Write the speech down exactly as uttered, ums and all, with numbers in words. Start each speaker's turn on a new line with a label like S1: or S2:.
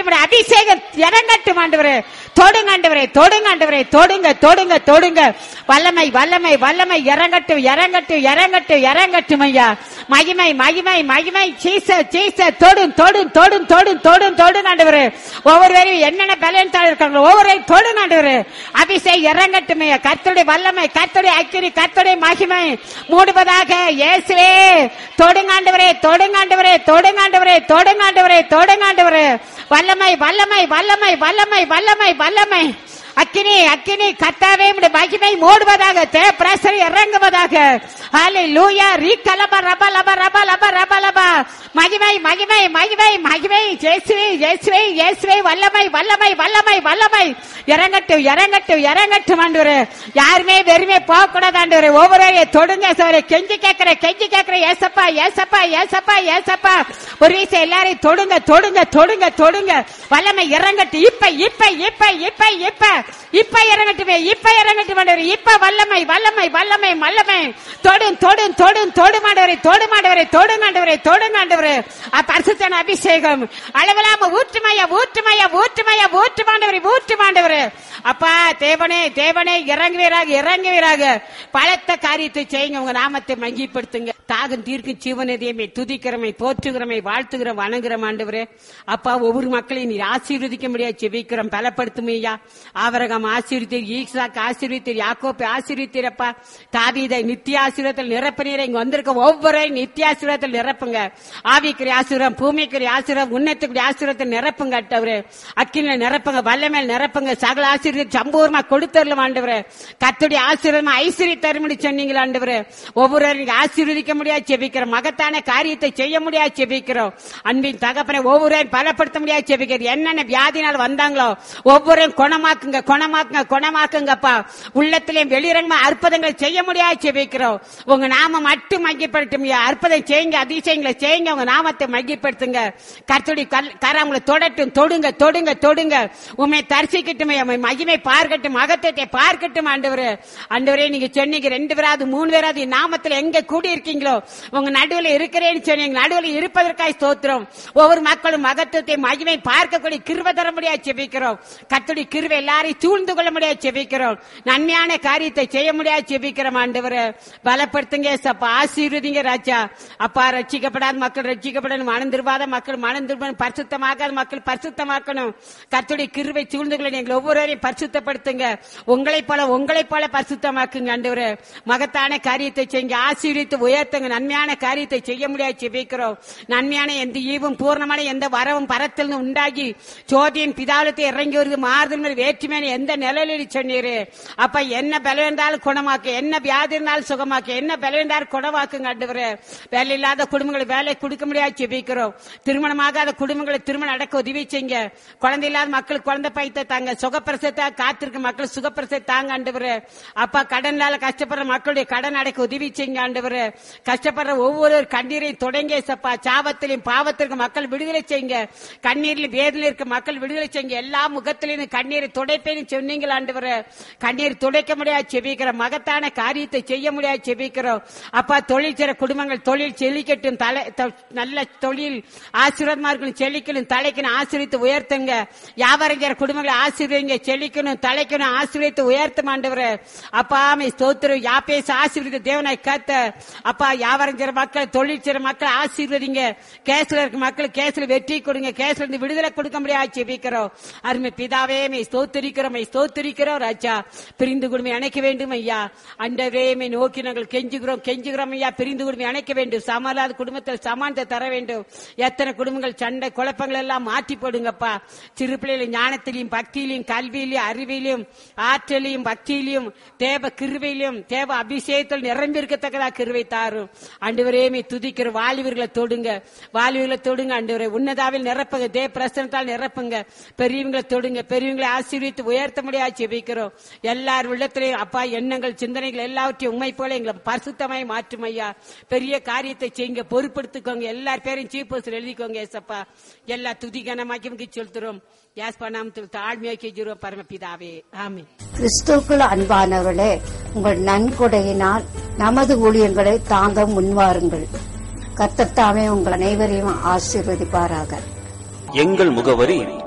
S1: நம்முடைய அபிஷேகம் இறங்கட்டும் ஆண்டவரே. தொடுங்க ஆண்டவரே, தொடுங்க ஆண்டவரே, தொடுங்க தொடுங்க தொடுங்க. வல்லமை வல்லமை வல்லமை இறங்கட்டும் இறங்கட்டும் இறங்கட்டும் இறங்கட்டும் ஐயா. மகிமை மகிமை மகிமை சீச சீச தொடும் தொடும் தொடும் தொடும் தொடும் தொடும் ஆண்டவரே. ஒவ்வொருவரையும் என்னென்ன பலன்தாள் இருக்காங்களோ ஒவ்வொருவரையும் தொடும் ஆண்டவரே. அபிஷேகம் இறங்கட்டும் ஐயா. கர்த்தருடைய வல்லமை, கர்த்தருடைய அக்கினி, கர்த்தருடைய மகிமை மூடுவதாக இயேசுவே. தொடுங்காண்டவரே தொடுங்காண்டவரே தொடுங்காண்டவரே தொடுங்காண்டவரே தொடுங்காண்டவரே. வல்லமை வல்லமை வல்லமை வல்லமை வல்லமை வல்லமை அக்கினி அக்கினி கர்த்தாவே உம்முடைய மகிமை மூடுவதாக, தே பிரசர் இறங்குவதாக. ஹல்லேலூயா. ரீகலப ரப லப ரப லப ரப லப. மகிமை மகிமை மகிமை மகிமை இயேசுவே இயேசுவே இயேசுவே. வல்லமை வல்லமை வல்லமை வல்லமை இறங்கட்டும் இறங்கட்டும் இறங்கட்டும் ஆண்டவரே. யாருமே வெறுமே போக கூடாது ஆண்டவரே. ஒவ்வொருவரையும் தொடுங்க சார். கெஞ்சி கேட்கிற கெஞ்சி கேட்கிற ஏசப்பா ஏசப்பா ஏசப்பா ஏசப்பா. ஒரு வீசை எல்லாரையும் தொடுங்க தொடுங்க தொடுங்க தொடுங்க. வல்லமை இறங்கட்டும். இப்ப இப்ப இப்ப இப்ப இப்ப இப்ப இறங்கட்டுமே, இப்ப இறங்கட்டும் ஆண்டவரே. இப்ப வல்லமை வல்லமை வல்லமை வல்லமை. தொடும் தொடும் தொடும் தொடுமாண்டவரை தொடுமாண்டவரை தொடுமாண்டவரை தொடுமாண்டவரை. பரிசுத்தன அபிஷேகம் அளவிலாம ஊற்றுமையா ஊற்றுமையா ஊற்றுமையா ஊற்றுமாண்டவரை ஊற்றுமாண்டவரை. அப்பா தேவனே தேவனே இறங்குவீராக இறங்குவீராக. பலத்த காரியத்தை செய்யுங்க. உங்க நாமத்தை மகிப்படுத்துங்க. தாகம் தீர்க்கும் ஜீவனதியமை துதிக்கிறமை போற்றுகிறமை வாழ்த்துகிறோம் வணங்குகிறோம் ஆண்டவரே. அப்பா ஒவ்வொரு மக்களையும் நீர் ஆசீர்வதிக்க முடியாது செபிக்கிறோம். பலப்படுத்துமையா. ஆவரகம் ஆசீர்வதித்தீர், ஈசாக்கு ஆசீர்வதித்தீர், யாக்கோபை ஆசீர்வதித்தீரப்பா. தாவீதை நித்திய ஆசீர்வாதத்தில் நிரப்பினீர். இங்க வந்திருக்க ஒவ்வொரு நித்திய ஆசீர்வாதத்தில் நிரப்புங்க. ஆவிக்குரிய ஆசீர்வாதம், பூமிக்குரிய ஆசீர்வாதம், உன்னத்துக்குரிய ஆசீர்வாதத்தில் நிரப்புங்க ஆண்டவரே. அக்கில நிரப்புங்க, வல்லமேல் நிரப்புங்க. சகல ஆசீர்வாதம் சம்பூர்ணமா கொடுத்தரலாம் ஆண்டவரே. கர்த்தருடைய ஆசீர்வாதம் ஐஸ்வர்யம் தரும்படி சொன்னீங்களா ஆண்டவரே. ஒவ்வொருவரையும் ஆசீர்வதிக்க முடியாது செபிக்கிறோம். மகத்தான காரியத்தை செய்ய முடியாது செபிக்கிறோம். அன்பின் தகப்பனை ஒவ்வொருவரையும் பலப்படுத்த முடியாது செபிக்கிறோம். என்னென்ன வியாதினால் வந்தாங்களோ ஒவ்வொருவரையும் குணமாக்குங்க குணமாக்குங்க குணமாக்குங்கப்பா. உள்ளத்திலேயும் வெளிரங்கமா அற்புதங்களை செய்ய முடியாது செபிக்கிறோம். உங்க நாம மட்டும் மகிப்படுத்தும். அற்புதம் செய்யுங்க, அதிசயங்களை செய்யுங்க. உங்க நாமத்தை மகிப்படுத்துங்க. கர்த்தருடைய கரங்களை தொடட்டும். தொடுங்க தொடுங்க தொடுங்க. உண்மை தரிசிக்கட்டும், மகிமை பார்க்கட்டும், மகத்தத்தை பார்க்கட்டும் ஆண்டவரே. ஆண்டவரே நீங்க சொன்னீங்க ரெண்டு பேராது மூணு பேராது நாமத்தில் எங்க கூடி இருக்கீங்களோ உங்க நடுவில் இருக்கிறேன்னு சொன்னீங்க. நடுவில் இருப்பதற்காக ஸ்தோத்திரம். ஒவ்வொரு மக்களும் மகத்துவத்தை மகிமை பார்க்கக்கூடிய கிருபை தர முடியாது செபிக்கிறோம். கர்த்தருடைய கிருபை எல்லாரையும் சூழ்ந்து கொள்ள முடியாது செபிக்கிறோம். நன்மையான காரியத்தை செய்ய முடியாது செபிக்கிறோம் ஆண்டவரே. பலப்படுத்துங்க சப்பா. ஆசீர்வதிங்க ராஜா. அப்பா ரட்சிக்கப்படாத மக்கள் ரட்சிக்கப்படணும், மனம் திரும்பாத மக்கள் மனம் திரும்பணும், பரிசுத்தமாகாத மக்கள் பரிசுத்தமாக்கணும். கர்த்தருடைய கிருபை சூழ்ந்து கொள்ள நீங்கள் ஒவ்வொருவரையும் பரிசுத்தப்படுத்துங்க. உங்களை போல உங்களை போல பரிசுத்தமாக்குங்க ஆண்டவரே. மகத்தான காரியத்தை செய்யுங்க. ஆசீர்வதித்து உயர்த்துங்க. நன்மையான காரியத்தை செய்ய முடியாது செபிக்கிறோம். நன்மையான எந்த ஈவும் பூர்ணமான எந்த வரவும் பரத்தில் உண்டாகி ஜோதியின் பிதாலத்தை இறங்கி வருது மாறுதல் வேற்றுமையான எந்த நிலையில் சொன்னீரு. அப்ப என்ன பலம் இருந்தாலும் குணமாக்கு, என்ன வியாதி இருந்தாலும் சுகமாக்கு, என்ன பலம் இருந்தாலும் குணமாக்குங்க ஆண்டவரே. வேலை இல்லாத குடும்பங்களை வேலை கொடுக்க முடியாது செபிக்கிறோம். திருமணமாகாத குடும்பங்களை திருமணம் அடக்க உதவி செய்யுங்க. குழந்தை இல்லாத மக்கள் குழந்தை பைத்த தாங்க. சுகப்பிரசத்தை காத்திருக்க மக்கள் சுகப்பிரசத்தை தாங்க ஆண்டவரே. அப்பா கடனால கஷ்டப்படுற மக்களுடைய கடன் அடைக்க உதவி செய்யுங்க ஆண்டவரே. கஷ்டப்படுற ஒவ்வொரு கண்ணீரையும் தொடங்க சப்பா. சாபத்திலையும் பாவத்திற்கு மக்கள் விடுதலை செய்யுங்க. கண்ணீரில் வேதனை இருக்க மக்கள் விடுதலை செய்யுங்க. எல்லா முகத்திலையும் கண்ணீரை துடைப்பேன்னு சொன்னீங்களா ஆண்டவரே. கண்ணீர் துடைக்க முடியாது செபிக்கிறோம். மகத்தான காரியத்தை செய்ய முடியாது செபிக்கிறோம். அப்பா தொழில் செய்ற குடும்பங்கள் தொழில் செழிக்கட்டும். தலை நல்ல தொழில் ஆசீர்வாதமா இருக்கணும், செழிக்கணும், தலைக்கணும், ஆசீர்வித்து உயர்த்துங்க. வியாபாரம் செய்ற குடும்பங்களை ஆசீர்வதிங்க, செழிக்கணும், தலைக்கணும், ஆசீர்வித்து உயர்த்தும் ஆண்டவரே. அப்பா ஸ்தோத்திரம். யாப்பேச ஆசீர்வதித்த தேவனாய் காத்த அப்பா. வியாபாரம் செய்ற மக்கள் தொழில் செய்ற மக்கள் ஆசீர்வதிங்க. கேஸ்ல இருக்க மக்கள் கேஸ்ல வெற்றி கொடுங்க. கேஸ்ல இருந்து விடுதலை கொடுக்க முடியாது செபிக்கிறோம். அருமை பிதாவே மை ஸ்தோத்திரிக்கிறோம் மை ஸ்தோத்திரிக்கிறோம் ராஜா. பிரிந்து குடும்பம் அணைக்க வேண்டும் ஐயா. அண்டவே மை நோக்கி நாங்கள் கெஞ்சுகிறோம் கெஞ்சுகிறோம் ஐயா. பிரிந்து குடும்பம் அணைக்க வேண்டும். சமாளாத குடும்பத்தில் சமானத்தை தர வேண்டும். எத்தனை குடும்பங்கள் சண்டை குழப்பங்கள் எல்லாம் மாற்றி போடுங்கப்பா. சிறு பிள்ளைகள் ஞானத்திலையும் பக்தியிலையும் கல்வியிலையும் அறிவிலையும் ஆற்றலையும் பக்தியிலையும் தேவ கிருபையிலும் தேவ அபிஷேகத்தில் நிரம்பி இருக்கத்தக்கதா கிருபை தாரும் ஆண்டவரே. மை துதிக்கிற வாலிபர்களை தொடுங்க, வாலிபர்களை தொடுங்க ஆண்டவரே. உன்னதாவில் நிரப்புங்க, தேவ பிரசனத்தால் நிரப்புங்க. பெரியவங்களை தொடுங்க, பெரியவங்களை ஆசீர்வித்து உயர்த்த முடியாது ஜெபிக்கிறோம். எல்லார் உள்ளத்திலையும் அப்பா எண்ணங்கள் சிந்தனைகள் எல்லாவற்றையும் உண்மை போல எங்களை பரிசுத்தமாய் மாற்றும் ஐயா. பெரிய காரியத்தை செய்யுங்க, பொறுப்படுத்திக்கோங்க. எல்லார் பேரையும் சீஃப் போஸ்டர் எழுதிக்கோங்க ஏசப்பா. எல்லா துதிகனமாக்கி செலுத்துறோம். யாஸ்பா நாமத்தில் தாழ்மையாக்கி ஜீரோம் பரமபிதாவே ஆமென்.
S2: கிறிஸ்துவுக்குள் அன்பானவர்களே, உங்கள் நன்கொடையினால் நமது ஊழியங்களை தாங்க முன்வாருங்கள். கர்த்தர் தாமே உங்கள் அனைவரையும் ஆசீர்வதிப்பாராக.
S3: எங்கள் முகவரி